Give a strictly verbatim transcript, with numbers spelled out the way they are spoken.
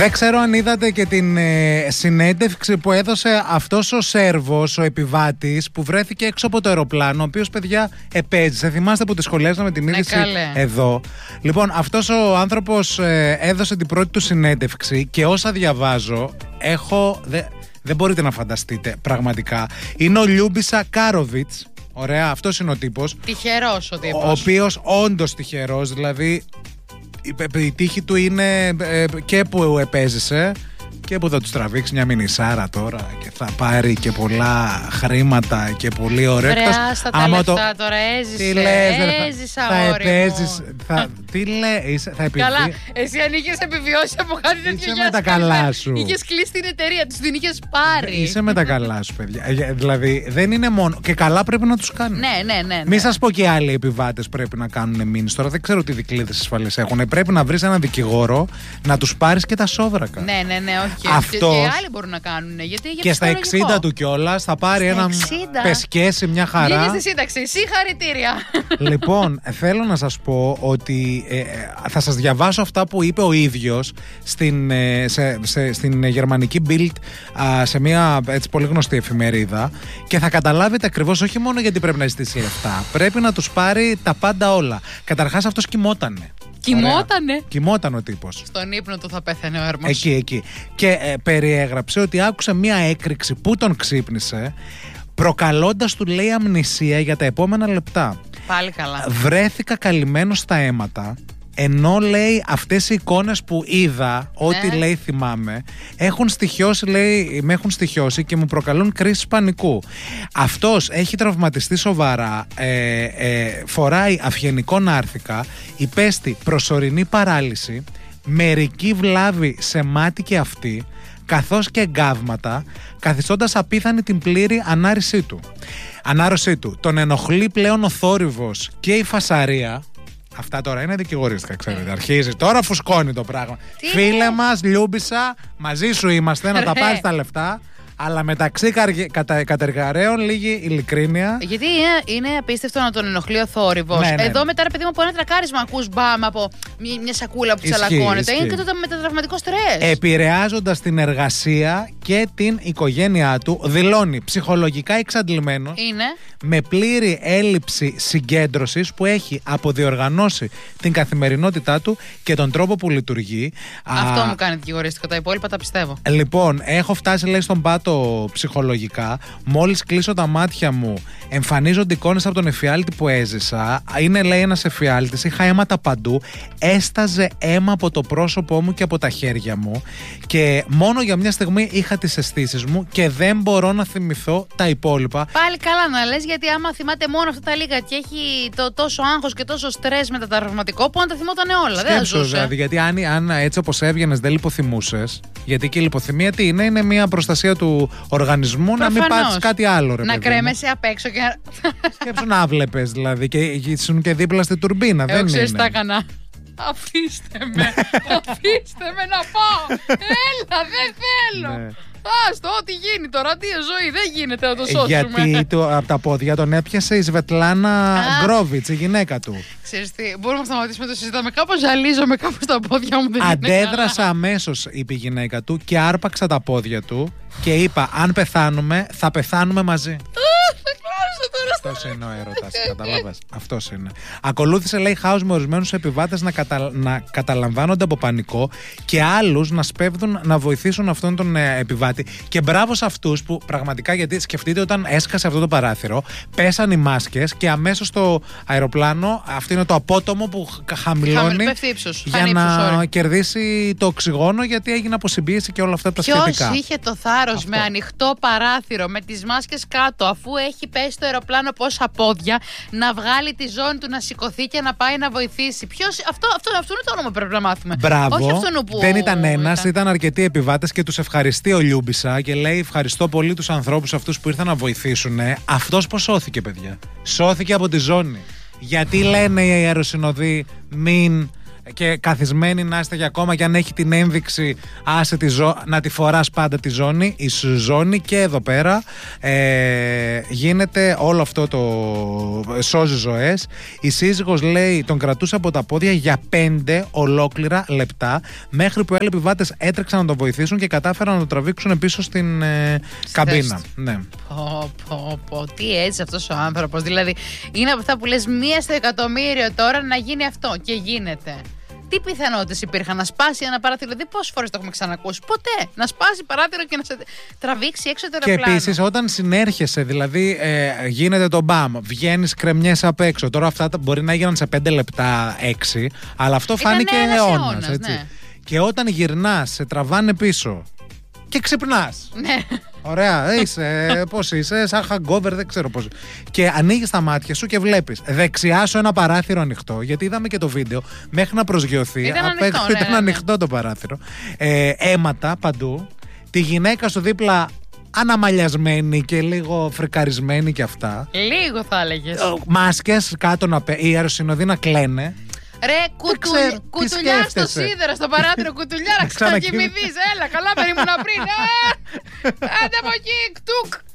Δεν ξέρω αν είδατε και την ε, συνέντευξη που έδωσε αυτός ο Σέρβος, ο επιβάτης, που βρέθηκε έξω από το αεροπλάνο, ο οποίος, παιδιά, επέζησε. Θυμάστε που τη σχολιάζαμε την είδηση ναι, εδώ. Λοιπόν, αυτός ο άνθρωπος ε, έδωσε την πρώτη του συνέντευξη και όσα διαβάζω, έχω... Δε, δεν μπορείτε να φανταστείτε, πραγματικά. Είναι ο Λιούμπισα Κάροβιτς. Ωραία, αυτός είναι ο τύπος. Τυχερός ο τύπος. Ο οποίος όντως τυχερός, δηλαδή η τύχη του είναι και που επέζησε και που θα τους τραβήξει μια μινισάρα τώρα και θα πάρει και πολλά χρήματα και πολύ ωραία. Βρε, άστα τα λεφτά το... τώρα, έζησε. Τι λες, έζησα, θα επέζεις, θα, τι λέει, θα επιβεί... Καλά, εσύ αν είχες επιβιώσει από κάτι τέτοιο, είσαι με τα καλά σου. Είχες κλείσει την εταιρεία, τους την είχες πάρει. Είσαι με τα καλά σου, παιδιά. Δηλαδή δεν είναι μόνο, και καλά πρέπει να τους κάνουν. Ναι, ναι, ναι, ναι. Μην σας πω και άλλοι επιβάτες πρέπει να κάνουν μήνυση. Τώρα δεν ξέρω τι δικλείδες ασφαλής έχουν. Πρέπει να βρεις έναν δικηγόρο να τους πάρεις και τα σόβρακα. Ναι, ναι, ναι, όχι. Αυτός, και, και άλλοι μπορούν να κάνουν. Γιατί, για και στα εξήντα του κιόλας θα πάρει ένα πεσκέσι, μια χαρά. Βγήκε στη σύνταξη. Συγχαρητήρια. Λοιπόν, θέλω να σας πω ότι ε, θα σας διαβάσω αυτά που είπε ο ίδιος στην, ε, σε, σε, στην γερμανική Bild, α, σε μια έτσι πολύ γνωστή εφημερίδα, και θα καταλάβετε ακριβώς όχι μόνο γιατί πρέπει να ζητήσει λεφτά. Πρέπει να τους πάρει τα πάντα όλα. Καταρχάς αυτός κοιμότανε. Κοιμότανε. Κοιμόταν ο τύπος. Στον ύπνο του θα πέθανε ο έρμος. Εκεί, εκεί. Και ε, περιέγραψε ότι άκουσε μία έκρηξη που τον ξύπνησε, προκαλώντας του, λέει, αμνησία για τα επόμενα λεπτά. Πάλι καλά. Βρέθηκα καλυμμένος στα αίματα, ενώ, λέει, αυτές οι εικόνες που είδα, ό,τι, ναι, λέει, θυμάμαι, έχουν στοιχειώσει, λέει, με έχουν στοιχειώσει και μου προκαλούν κρίσεις πανικού. Αυτός έχει τραυματιστεί σοβαρά, ε, ε, φοράει αυγενικό νάρθηκα, υπέστη προσωρινή παράλυση, μερική βλάβη σε μάτι και αυτή, καθώς και εγκάβματα, καθιστώντας απίθανη την πλήρη ανάρρησή του. Ανάρρωσή του. Τον ενοχλεί πλέον ο θόρυβος και η φασαρία. Αυτά τώρα είναι δικηγορίστικα, ξέρετε. Αρχίζει τώρα, φουσκώνει το πράγμα. Τι? Φίλε μας, Λιούμπισα, μαζί σου είμαστε να τα πάρεις τα λεφτά. Αλλά μεταξύ κατα, κατεργαρέων λίγη ειλικρίνεια. Γιατί είναι, είναι απίστευτο να τον ενοχλεί ο θόρυβος. Ναι, ναι. Εδώ μετά, ρε παιδί μου, από ένα τρακάρισμα ακούς μπαμ από μια, μια σακούλα που τσαλακώνεται. Είναι και το μετατραυματικό στρες. Επηρεάζοντας την εργασία και την οικογένειά του, δηλώνει ψυχολογικά εξαντλημένο. Είναι. Με πλήρη έλλειψη συγκέντρωσης που έχει αποδιοργανώσει την καθημερινότητά του και τον τρόπο που λειτουργεί. Αυτό Α, μου κάνει δικηγορίστικο. Τα υπόλοιπα τα πιστεύω. Λοιπόν, έχω φτάσει, λέει, στον πάτο ψυχολογικά. Μόλις κλείσω τα μάτια μου, εμφανίζονται εικόνες από τον εφιάλτη που έζησα. Είναι, λέει, ένας εφιάλτης. Είχα αίματα παντού. Έσταζε αίμα από το πρόσωπό μου και από τα χέρια μου. Και μόνο για μια στιγμή είχα τις αισθήσεις μου και δεν μπορώ να θυμηθώ τα υπόλοιπα. Πάλι καλά να λες, γιατί άμα θυμάται μόνο αυτά τα λίγα και έχει το τόσο άγχος και τόσο στρες με τα τραυματικό, που αν τα θυμότανε όλα. Σκέψου, δεν θα ζούσε. Δηλαδή, γιατί αν, αν έτσι όπως έβγαινες δεν λιποθυμούσες. Γιατί και η λιποθυμία τι είναι, είναι μια προστασία του οργανισμού. Προφανώς. Να μην πάθεις κάτι άλλο, ρε να παιδί, κρέμεσαι απ' έξω και να. Σκέψου να βλέπεις, δηλαδή, και ήσουν και δίπλα στη τουρμπίνα. Εγώ δεν ξέρεις είναι. τα έκανα. Αφήστε με, αφήστε με να πάω. Έλα, δεν θέλω. Ναι. Άστο, ό,τι γίνει τώρα, τι ζωή, δεν γίνεται να το σώσουμε. Γιατί το, από τα πόδια τον έπιασε η Σβετλάνα Γκρόβιτς, η γυναίκα του. Ξέρεις τι, μπορούμε να σταματήσουμε το συζητάμε. Κάπως ζαλίζομαι, κάπως τα πόδια μου δεν είναι. Αντέδρασα αμέσως, είπε η γυναίκα του, και άρπαξα τα πόδια του και είπα: αν πεθάνουμε, θα πεθάνουμε μαζί. Αυτός είναι ο έρωτας, καταλάβες. Αυτός είναι. Ακολούθησε, λέει, χάος με ορισμένους επιβάτες να, κατα... να καταλαμβάνονται από πανικό και άλλους να σπέβδουν να βοηθήσουν αυτόν τον ε, επιβάτη. Και μπράβο σε αυτούς που πραγματικά, γιατί σκεφτείτε, όταν έσκασε αυτό το παράθυρο, πέσαν οι μάσκες και αμέσως στο αεροπλάνο, αυτό είναι το απότομο που χαμηλώνει ύψος, για να sorry. κερδίσει το οξυγόνο, γιατί έγινε αποσυμπίεση και όλα αυτά τα σχετικά. Ποιος είχε το θάρρος με ανοιχτό παράθυρο, με τις μάσκες κάτω, αφού έχει πέσει το αεροπλάνο πόσα πόδια, να βγάλει τη ζώνη του, να σηκωθεί και να πάει να βοηθήσει? Ποιος, αυτό, αυτό, αυτό είναι το όνομα που πρέπει να μάθουμε. Μπράβο. Όχι αυτόν που δεν ήταν ένας, ήταν. ήταν αρκετοί επιβάτες και τους ευχαριστεί ο Λιούμπισα και λέει: ευχαριστώ πολύ τους ανθρώπους αυτούς που ήρθαν να βοηθήσουν. Αυτός πώς σώθηκε, παιδιά? Σώθηκε από τη ζώνη. Γιατί λένε οι αεροσυνοδοί μην και καθισμένοι να είστε, για ακόμα και αν έχει την ένδειξη άσε τη ζω... να τη φοράς πάντα τη ζώνη, η ζώνη. Και εδώ πέρα ε, γίνεται όλο αυτό το σώζει ζωές. Η σύζυγος, λέει, τον κρατούσε από τα πόδια για πέντε ολόκληρα λεπτά, μέχρι που οι άλλοι επιβάτες έτρεξαν να τον βοηθήσουν και κατάφεραν να τον τραβήξουν πίσω στην ε, καμπίνα. Ναι. Πω, πω, πω. Τι έτσι αυτός ο άνθρωπος. Δηλαδή, είναι από αυτά που λες μία στο εκατομμύριο τώρα να γίνει αυτό. Και γίνεται. Τι πιθανότητες υπήρχαν να σπάσει ένα παράθυρο? Δηλαδή, πόσες φορές το έχουμε ξανακούσει? Ποτέ. Να σπάσει παράθυρο και να σε τραβήξει έξω το αεροπλάνο. Και επίσης, όταν συνέρχεσαι, δηλαδή ε, γίνεται το μπαμ, βγαίνεις, κρεμιέσαι απ' έξω. Τώρα αυτά μπορεί να έγιναν σε πέντε λεπτά, έξι, αλλά αυτό Ήταν φάνηκε αιώνας. Ναι. Και όταν γυρνάς, σε τραβάνε πίσω και ξυπνάς. Ναι. Ωραία, είσαι, πώς είσαι, σαν hangover, δεν ξέρω πώς. Και ανοίγεις τα μάτια σου και βλέπεις δεξιά σου ένα παράθυρο ανοιχτό, γιατί είδαμε και το βίντεο, μέχρι να προσγειωθεί. Ήταν ανοιχτό, ναι, ήταν ναι. ανοιχτό το παράθυρο. Ε, αίματα παντού. Τη γυναίκα σου δίπλα αναμαλιασμένη και λίγο φρικαρισμένη και αυτά. Λίγο θα έλεγες. Μάσκες κάτω να πέ, οι αεροσυνοδοί να κλαίνε. Ρε, κουτου... ξέρω, κουτουλιά στο σίδερο, στο παράθυρο, κουτουλιά να ξανακοιμηθείς. Έλα, καλά περίμενα πριν. Άντε από εκεί, κτουκ.